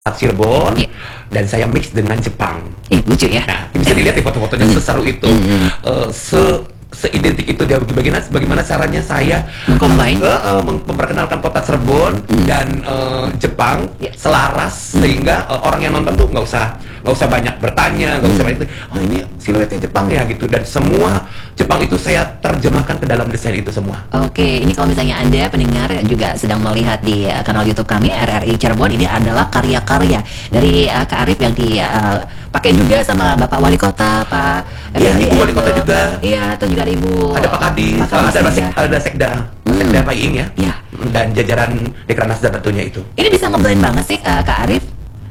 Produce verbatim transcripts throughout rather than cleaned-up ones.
Cirebon, Iya. dan saya mix dengan Jepang. Ih, lucu ya. Nah, bisa dilihat di foto-fotonya seseru itu, uh, se seidentik itu dia bagaimana bagaimana caranya saya Mengcombine. uh, uh, mem- memperkenalkan kota Cirebon dan uh, Jepang Iya. selaras sehingga uh, orang yang nonton tuh nggak usah nggak usah banyak bertanya, nggak usah banyak oh ini siluetnya Jepang ya gitu, dan semua Jepang itu saya terjemahkan ke dalam desain itu semua. Oke, ini kalau misalnya Anda pendengar juga sedang melihat di uh, kanal YouTube kami R R I Cirebon, ini adalah karya-karya dari uh, Kak Arif yang dipakai juga sama Bapak Wali Kota, Pak Iya, Effendi Ibu Wali Kota Endo. juga. Iya, atau juga ada Ibu Ada Pak Kadis, Pak Kadis ada juga. Sek- ada Sekda, Sekda Pak Iing ya, Iya. dan jajaran Dekranasda tentunya itu. Ini bisa ngeblend banget sih uh, Kak Arif.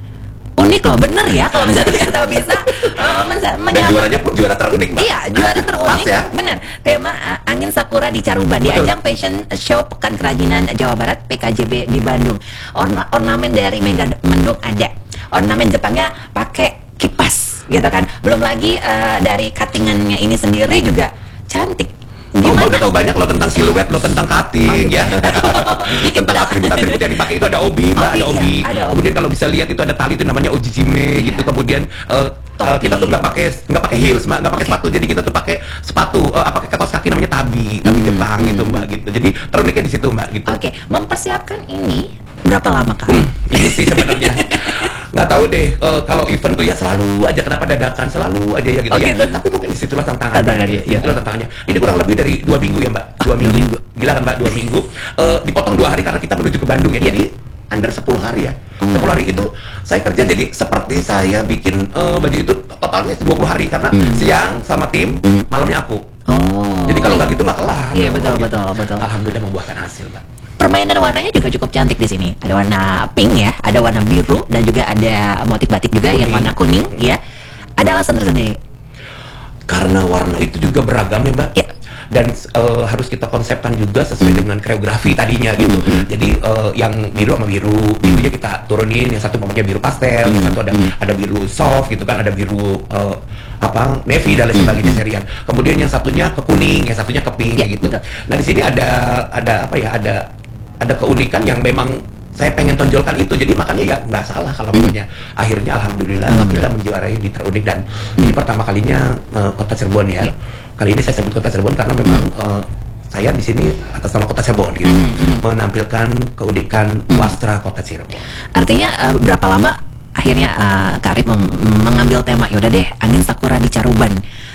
Unik loh, bener ya kalau misalnya kita bisa uh, mensa- Dan menyambut. juaranya pun juara terunik, Mbak. Iya, juara terunik. Pas ya. Benar. Tema uh, Angin Sakura di Caruban di Betul. ajang Fashion Show Pekan Kerajinan Jawa Barat P K J B di Bandung. Orna ornamen dari Mega Mendung ada. Ornamen Jepangnya pakai kipas, gitu kan. Belum lagi uh, dari cuttingannya ini sendiri juga cantik. Oh, Mbak udah tahu banyak lo tentang siluet, lo tentang cutting, ya. Dikit Tentang dah. atribut-atribut yang dipakai itu ada obi, Mbak, ada Obi, obi. ya, ada obi. Kemudian kalau bisa lihat itu ada tali itu namanya ojijime gitu. Kemudian eh, eh, kita tuh nggak pakai nggak pakai heels, Mbak, nggak pakai sepatu. Jadi kita tuh pakai sepatu, eh, pakai kaos kaki namanya tabi, tabi Jepang gitu, Mbak, gitu. Jadi teruniknya di situ, Mbak, gitu. Oke, mempersiapkan ini berapa lama Kak? Ini sih sebenarnya nggak tahu deh, eh, kalau event tuh ya selalu aja kenapa dadakan, selalu aja ya gitu Oh, ya. gitu. Tapi mungkin disitulah tantangannya. Tantangannya, iya. Disitulah tantangannya. Ini kurang lebih dari dua minggu ya, Mbak. Dua minggu. Gila kan, Mbak, dua minggu. Eh, dipotong dua hari karena kita menuju ke Bandung ya. Jadi under sepuluh hari ya. sepuluh hari itu saya kerja jadi seperti saya bikin eh, baju itu totalnya dua puluh hari karena siang sama tim, malamnya aku. Oh. Jadi kalau nggak gitu nggak kelar. Iya, betul, Gitu. betul, betul. Alhamdulillah membuahkan hasil, Mbak. Permainan warnanya juga cukup cantik di sini. Ada warna pink ya, ada warna biru, dan juga ada motif batik juga yang Kuning. warna kuning ya. Ada alasan tersendiri. Karena warna itu juga beragam ya, Mbak. Ya. Dan eh, harus kita konsepkan juga sesuai dengan koreografi tadinya gitu. Jadi eh, yang biru sama biru, birunya kita turunin, yang satu namanya biru pastel, yang satu ada ada biru soft gitu kan, ada biru eh, apa navy dan lain sebagainya serian. Kemudian yang satunya ke kuning, yang satunya ke pink Ya, gitu. betul. Nah di sini ada ada apa ya, ada ada keunikan yang memang saya pengen tonjolkan itu, jadi makanya ya nggak salah kalau misalnya akhirnya alhamdulillah kita menjuarai di terunik, dan ini pertama kalinya eh, kota Cirebon ya. Kali ini saya sebut kota Cirebon karena memang eh, saya di sini atas nama kota Cirebon gitu, menampilkan keunikan wastra kota Cirebon. Artinya eh, berapa lama akhirnya eh, Kak Arif mem- mengambil tema yaudah deh Angin Sakura di Caruban.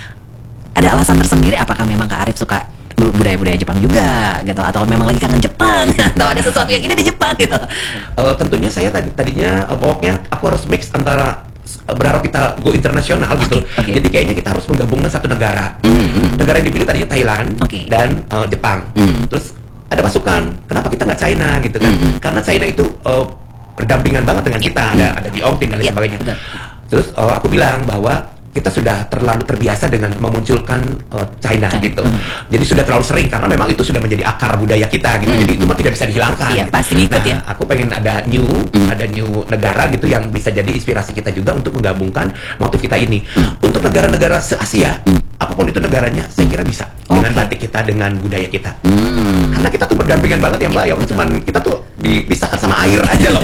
Ada alasan tersendiri, apakah memang Kak Arif suka bu- budaya-budaya Jepang juga gitu, atau memang lagi kangen Jepang atau ada sesuatu yang ini di Jepang gitu. Eh, tentunya saya tadi tadinya eh, pokoknya aku harus mix antara eh, berharap kita go internasional gitu. oke. Jadi kayaknya kita harus menggabungkan satu negara. Negara yang dipilih tadinya Thailand Oke. dan eh, Jepang. Terus ada masukan, kenapa kita nggak China gitu kan? Karena China itu eh, berdampingan banget dengan kita, ada ada di Ongting dan lain Iya, sebagainya. betul. Terus eh, aku bilang bahwa kita sudah terlalu terbiasa dengan memunculkan eh, China gitu. Jadi sudah terlalu sering karena memang itu sudah menjadi akar budaya kita gitu. Jadi itu mah tidak bisa dihilangkan. Iya, pasti ngikut Nah, ya. aku pengen ada new, ada new negara gitu yang bisa jadi inspirasi kita juga untuk menggabungkan motif kita ini. Untuk negara-negara se-Asia, apapun itu negaranya, saya kira bisa dengan batik kita, dengan budaya kita. Karena kita tuh berdampingan banget ya, Mbak. Ya cuman kita tuh dipisahkan sama air aja loh.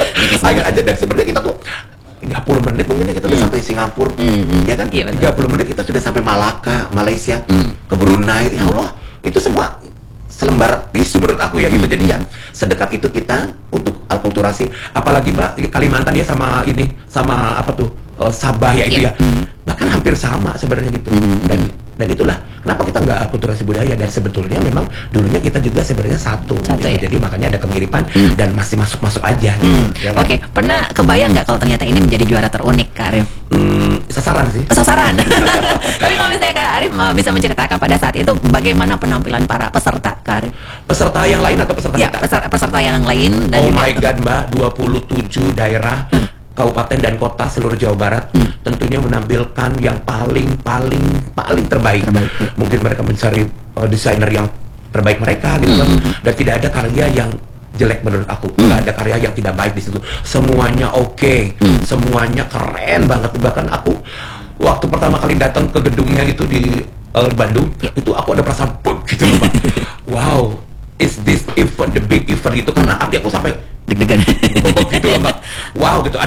Air aja, dan sebenarnya kita tuh tiga puluh menit mungkin kita udah sampai Singapura, ya kan? Iya, betul. tiga puluh menit kita sudah sampai Malaka, Malaysia, ke Brunei. Ya Allah, itu semua selembar tisu menurut aku ya gitu. Jadi ya sedekat itu kita untuk alkulturasi. Apalagi Mbak di Kalimantan ya, sama ini, sama apa tuh eh, Sabah ya itu Iya. ya. Bahkan hampir sama sebenarnya gitu. Dan dan itulah kenapa kita nggak akulturasi budaya, dan sebetulnya memang dulunya kita juga sebenarnya satu, Satu, gitu. ya? Jadi makanya ada kemiripan dan masih masuk-masuk aja gitu. Ya kan? Oke, pernah kebayang nggak kalau ternyata ini menjadi juara terunik Kak Arif? Hmm, sasaran sih. Sasaran. Tapi kalau misalnya Kak Arif mau bisa menceritakan pada saat itu bagaimana penampilan para peserta Kak Arif? Peserta yang lain atau peserta Ya, kita? peserta, peserta yang lain dan Oh juga- my god, Mbak, dua puluh tujuh daerah, kabupaten dan kota seluruh Jawa Barat tentunya menampilkan yang paling paling paling terbaik. Terbaik. Mungkin mereka mencari uh, desainer yang terbaik mereka gitu kan. Dan tidak ada karya yang jelek menurut aku. Tidak ada karya yang tidak baik di situ. Semuanya oke, semuanya keren banget. Bahkan aku waktu pertama kali datang ke gedungnya itu di uh, Bandung, itu aku ada perasaan pun gitu loh, Pak. Wow, is this event the big event itu, karena arti aku sampai deg-degan. gitu loh Mbak. Wow gitu.